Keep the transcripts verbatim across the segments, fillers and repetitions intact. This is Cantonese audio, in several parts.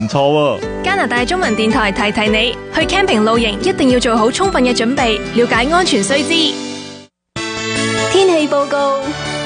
唔錯喎。 加拿大中文電台提提你，去 camping 露營一定要做好充分嘅準備，了解安全須知。天氣報告。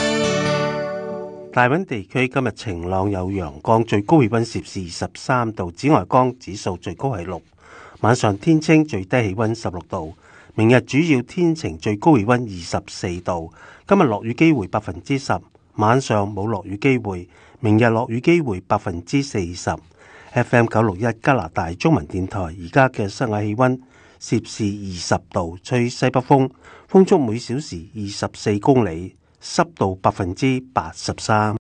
大溫地區今日晴朗有陽光，最高氣溫攝氏二十三度，紫外光指數最高係六。晚上天清，最低氣溫十六度。明日主要天晴，最高氣溫二十四度。今日落雨機會百分之十，晚上冇落雨機會。明日落雨機會百分之四十。F M 九六一加拿大中文電台，而家嘅室外氣溫攝氏二十度，吹西北風，風速每小時二十四公里。濕度百分之八十三。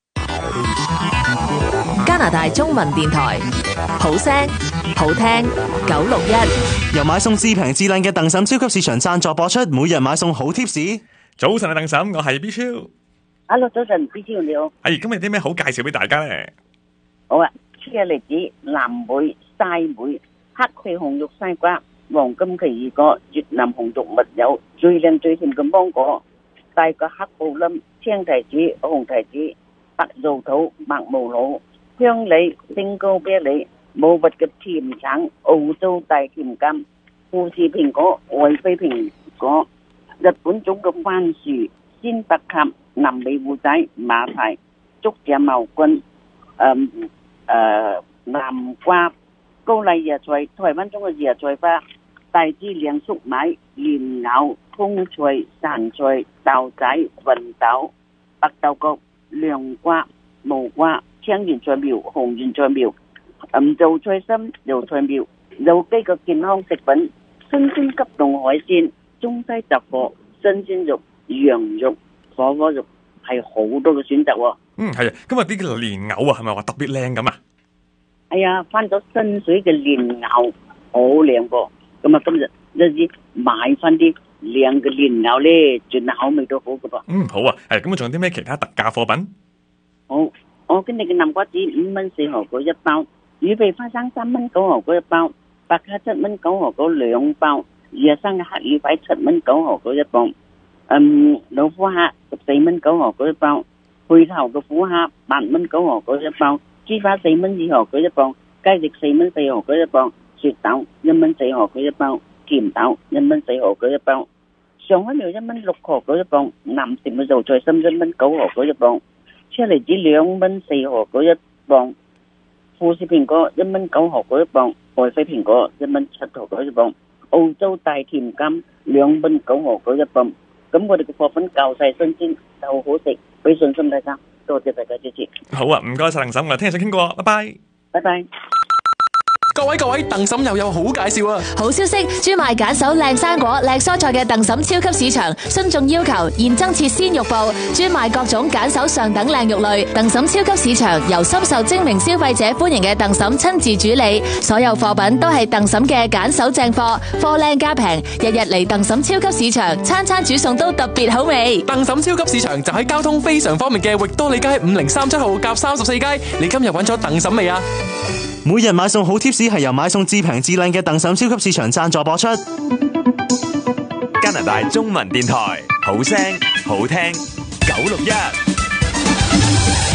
加拿大中文電台，好聲好聽九六一， 由買餸至平至靚嘅鄧嬸超級市場贊助播出，每日買餸好貼士。 早晨啊，鄧嬸，我係 B 超。 Hello， 早晨 B 超你好。 係今日啲咩好介紹俾大家咧？ 好啊，車厘子、藍莓、曬莓、黑皮紅肉西瓜、黃金奇異果、越南紅肉蜜柚、最靚最甜嘅芒果。大個黑布冧、青提子、紅提子、白棗桃、白毛佬、香梨、冰糕啤梨、冇核嘅甜橙、澳洲大甜柑、富士蘋果、愛妃蘋果、日本種嘅番薯、鮮白鴿、南美芋仔、馬蹄、竹蔗茅根、誒誒南瓜、高麗椰菜、台灣種嘅椰菜花、大枝兩粟米、蓮藕、風菜、山菜、豆仔、芸豆、白豆角、涼瓜、無瓜、青原菜苗、紅原菜苗、嗯油菜心、油菜苗、有機嘅健康食品、新鮮急凍海鮮、中西雜貨、新鮮肉、羊肉、火鍋肉，係好多嘅選擇喎。 嗯，係啊，今日啲蓮藕啊，係咪話特別靚咁啊？ 係啊，翻咗新水嘅蓮藕，好靚噃。咁啊，今日一啲買翻啲靚嘅蓮藕咧，盡口味都好嘅噃。 嗯，好啊，係咁啊，仲有啲咩其他特價貨品？ 好，我見你嘅南瓜子五蚊四毫九一包，預備花生三蚊九毫九一包，白卡七蚊九毫九兩包，野生嘅黑羽塊七蚊九毫九一包，嗯，老虎蝦十四蚊九毫九一包，貝頭嘅虎蝦八蚊九毫九一包，豬花四蚊二毫九一包，雞翼四蚊四毫九一包。雪豆一蚊四毫九一包，甜豆一蚊四毫九一包，上海苗一蚊六毫九一包，南城嘅油菜心一蚊九毫九一包，車厘子兩蚊四毫九一包，富士蘋果一蚊九毫九一包，愛妃蘋果一蚊七毫九一包，澳洲大甜柑兩蚊九毫九一包。咁我哋嘅貨品夠晒新鮮，又好食，俾信心大家，多謝大家支持。 好啊，唔該晒鄧嬸，我哋聽日再傾過，拜拜， 拜拜。 各位各位，鄧嬸又有好介紹啊！ 好消息，專賣揀手靚生果、靚蔬菜嘅鄧嬸超級市場，遵眾要求，現增設鮮肉部，專賣各種揀手上等靚肉類。鄧嬸超級市場由深受精明消費者歡迎嘅鄧嬸親自主理，所有貨品都係鄧嬸嘅揀手正貨，貨靚價平，日日嚟鄧嬸超級市場，餐餐煮餸都特別好味。 鄧嬸超級市場就喺交通非常方便嘅域多利街五零三七號甲三十四街，你今日揾咗鄧嬸未啊？每日買餸好貼士係由買餸至平至靚嘅鄧嬸超級市場贊助播出。 加拿大中文電台，好聲好聽九六一。